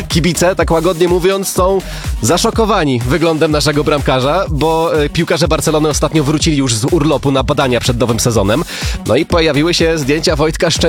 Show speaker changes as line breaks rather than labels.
Kibice, tak łagodnie mówiąc, są zaszokowani wyglądem naszego bramkarza, bo piłkarze Barcelony ostatnio wrócili już z urlopu na badania przed nowym sezonem. No i pojawiły się zdjęcia Wojtka Szczęsnego